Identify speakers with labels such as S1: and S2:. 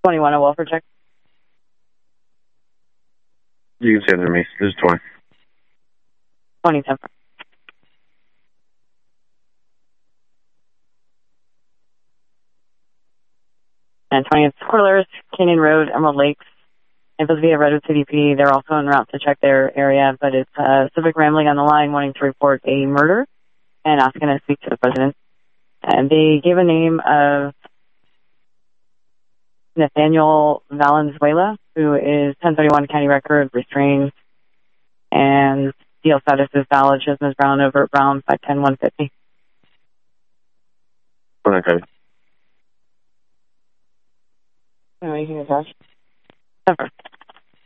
S1: 21, a welfare check.
S2: You can send it to me. This is 20.
S1: 20, 10. And 20th Squirrelers, Canyon Road, Emerald Lakes. It was via Redwood CDP. They're also en route to check their area, but it's Civic Rambling on the line wanting to report a murder and asking to speak to the president. And they gave a name of Nathaniel Valenzuela, who is 1031 county record, restrained, and deal status is valid. She has Ms. Brown over at Brown 510-150.
S2: Okay.
S1: Anything attached? Never.